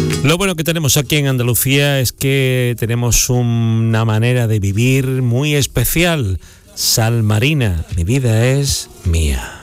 Lo bueno que tenemos aquí en Andalucía es que tenemos una manera de vivir muy especial. Sal marina, mi vida es mía.